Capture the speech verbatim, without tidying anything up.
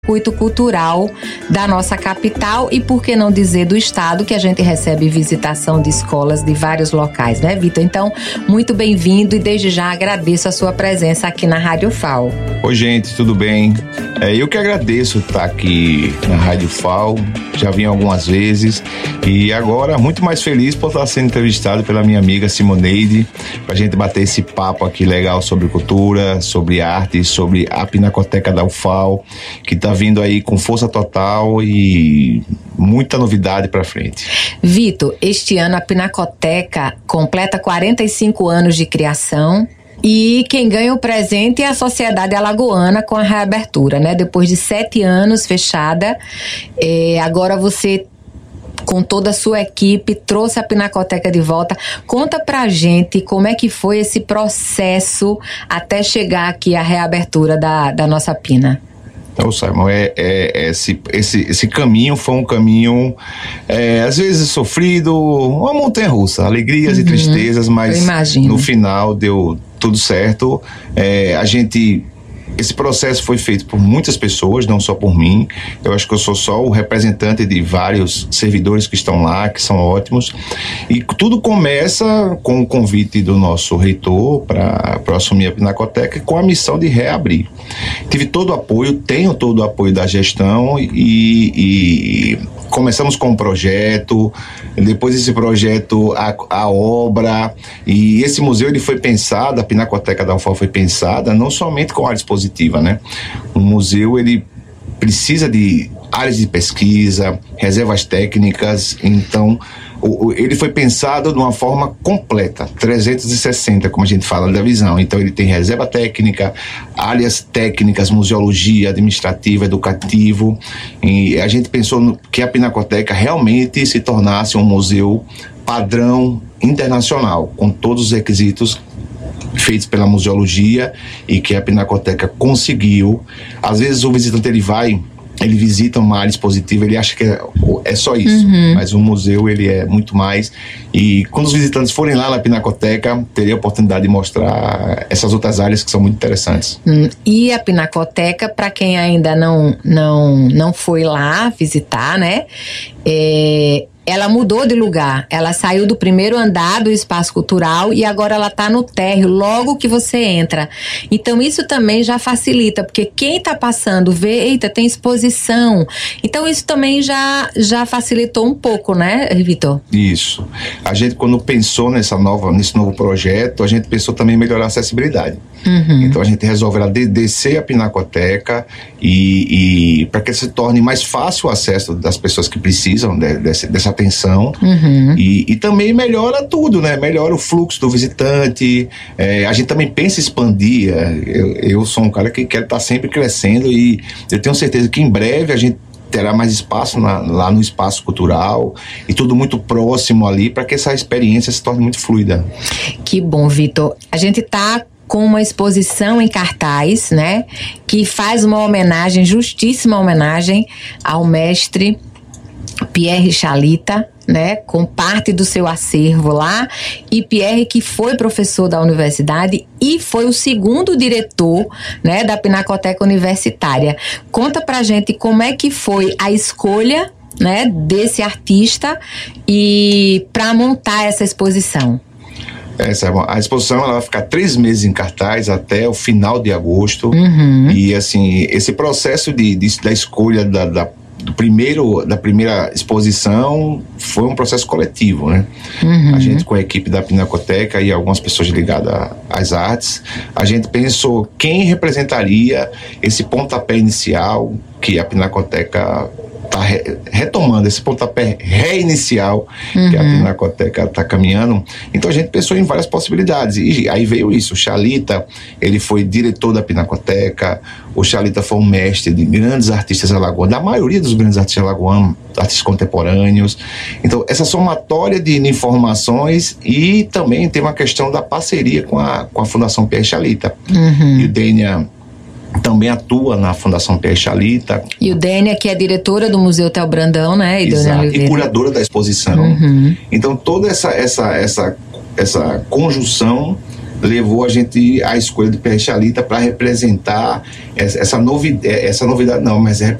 circuito cultural da nossa capital e, por que não dizer, do estado, que a gente recebe visitação de escolas de vários locais, né, Vitor? Então, muito bem-vindo e desde já agradeço a sua presença aqui na Rádio F A U. Oi, gente, tudo bem? É, eu que agradeço estar aqui na Rádio F A U, já vim algumas vezes e agora muito mais feliz por estar sendo entrevistado pela minha amiga Simoneide, pra gente bater esse papo aqui legal sobre cultura, sobre arte, sobre a Pinacoteca da U F A U, que está vindo aí com força total e muita novidade para frente. Vitor, este ano a Pinacoteca completa quarenta e cinco anos de criação e quem ganha o presente é a Sociedade Alagoana com a reabertura, né? Depois de sete anos fechada, é, agora você, com toda a sua equipe, trouxe a Pinacoteca de volta. Conta pra gente como é que foi esse processo até chegar aqui a reabertura da, da nossa Pina. Então, Simon, é, é, esse, esse, esse caminho foi um caminho, é, às vezes sofrido, uma montanha-russa, alegrias uhum, e tristezas, mas no final deu tudo certo. É, a gente... Esse processo foi feito por muitas pessoas, não só por mim. Eu acho que eu sou só o representante de vários servidores que estão lá, que são ótimos. E tudo começa com o convite do nosso reitor para assumir a Pinacoteca com a missão de reabrir. Tive todo o apoio, tenho todo o apoio da gestão e, e começamos com um projeto, depois desse projeto a, a obra, e esse museu ele foi pensado, a Pinacoteca da U F A U foi pensada não somente com área expositiva, né? Um museu ele precisa de áreas de pesquisa, reservas técnicas, então o, ele foi pensado de uma forma completa, trezentos e sessenta, como a gente fala da visão. Então ele tem reserva técnica, áreas técnicas, museologia, administrativa, educativo, e a gente pensou no, que a Pinacoteca realmente se tornasse um museu padrão internacional, com todos os requisitos feitos pela museologia e que a Pinacoteca conseguiu. Às vezes o visitante ele vai, ele visita uma área expositiva, ele acha que é, é só isso, uhum. Mas o museu ele é muito mais, e quando os visitantes forem lá na Pinacoteca, teria a oportunidade de mostrar essas outras áreas que são muito interessantes. Hum, e a Pinacoteca, para quem ainda não, não, não foi lá visitar, né, é... ela mudou de lugar, ela saiu do primeiro andar do espaço cultural e agora ela está no térreo, logo que você entra. Então isso também já facilita, porque quem está passando vê, eita, tem exposição. Então isso também já, já facilitou um pouco, né, Vitor? Isso. A gente, quando pensou nessa nova, nesse novo projeto, a gente pensou também em melhorar a acessibilidade. Uhum. Então a gente resolveu de, descer a Pinacoteca e, e para que se torne mais fácil o acesso das pessoas que precisam de, desse, dessa atenção, uhum. e, e também melhora tudo, né? Melhora o fluxo do visitante. É, a gente também pensa em expandir. Eu, eu sou um cara que quer estar sempre crescendo e eu tenho certeza que em breve a gente terá mais espaço na, lá no espaço cultural e tudo muito próximo ali para que essa experiência se torne muito fluida. Que bom, Vitor. A gente tá com uma exposição em cartaz, né, que faz uma homenagem, justíssima homenagem ao mestre Pierre Chalita, né, com parte do seu acervo lá, e Pierre que foi professor da universidade e foi o segundo diretor, né, da Pinacoteca Universitária. Conta pra gente como é que foi a escolha, né, desse artista e para montar essa exposição. Essa, a exposição ela vai ficar três meses em cartaz até o final de agosto, uhum. E assim, esse processo de, de, da escolha da, da Do primeiro, da primeira exposição foi um processo coletivo, né? Uhum. A gente, com a equipe da Pinacoteca e algumas pessoas ligadas às artes, a gente pensou quem representaria esse pontapé inicial que a Pinacoteca está re, retomando, esse pontapé reinicial, uhum. Que a Pinacoteca está caminhando. Então a gente pensou em várias possibilidades e aí veio isso. O Chalita, ele foi diretor da Pinacoteca. O Chalita foi um mestre de grandes artistas alagoanos, da maioria dos grandes artistas alagoanos, artistas contemporâneos. Então essa somatória de informações, e também tem uma questão da parceria com a, com a Fundação Pierre Chalita. Uhum. E o Dênia também atua na Fundação Pierre Chalita. E o Dênia, que é diretora do Museu Theo Brandão, né? E, Exato, e curadora da exposição. Uhum. Então toda essa, essa, essa, essa conjunção levou a gente à escolha de Pierre Chalita para representar essa, novidade, essa novidade não, mas